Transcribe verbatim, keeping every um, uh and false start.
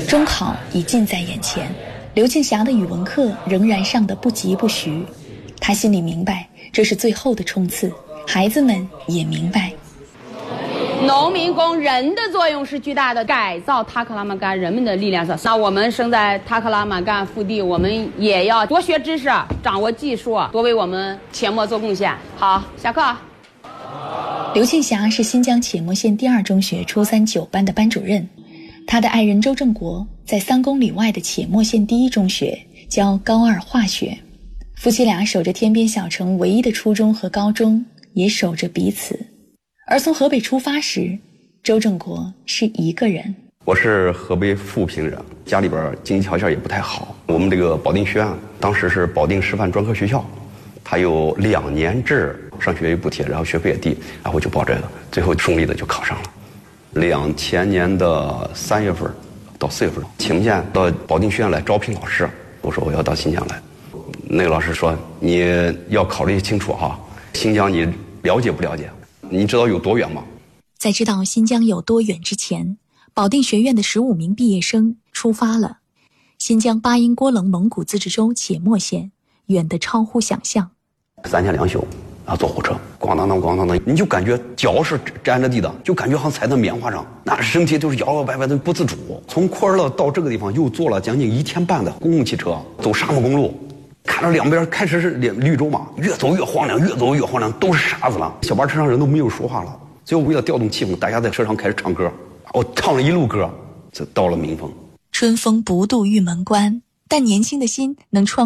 中考已近在眼前，刘庆霞的语文课仍然上得不疾不徐。他心里明白，这是最后的冲刺，孩子们也明白。 农民工人的作用是巨大的，改造塔克拉玛干人们的力量是。那我们生在塔克拉玛干腹地，我们也要多学知识，掌握技术，多为我们阡陌做贡献。好，下课。 刘庆霞是新疆阡陌县第二中学初三九班的班主任，他的爱人周正国在三公里外的阡陌县第一中学教高二化学。夫妻俩守着天边小城唯一的初中和高中，也守着彼此。而从河北出发时，周正国是一个人。 我是河北富平人，家里边经济条件也不太好。我们这个保定学院当时是保定师范专科学校，它有两年制上学补贴，然后学费也低，然后就报这个，最后顺利的就考上了。两千年的三月份到四月份，阡陌县到保定学院来招聘老师，我说我要到新疆来。那个老师说你要考虑清楚哈，新疆你了解不了解？你知道有多远吗？ 在知道新疆有多远之前，保定学院的十五名毕业生出发了。新疆巴音郭楞蒙古自治州阡陌县，远得超乎想象。 三天两宿，然后坐火车，咣当当咣当当，你就感觉脚是沾着地的，就感觉好像踩在棉花上，那身体都是摇摇摆摆的不自主。从库尔勒到这个地方又坐了将近一天半的公共汽车，走沙漠公路。看着两边开始是绿洲嘛，越走越荒凉，越走越荒凉，都是沙子了。小巴车上人都没有说话了。最后为了调动气氛，大家在车上开始唱歌。我唱了一路歌，就到了民丰。 春风不度玉门关，但年轻的心能创